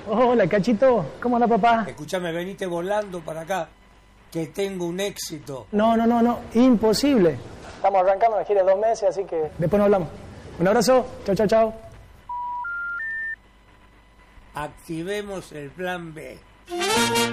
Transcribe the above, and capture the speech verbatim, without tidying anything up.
Hola, Cachito. ¿Cómo anda, papá? Escúchame, venite volando para acá, que tengo un éxito. No, no, no, no. Imposible. Estamos arrancando una gira de dos meses, así que después nos hablamos. Un abrazo. Chau, chau, chau. Activemos el plan B.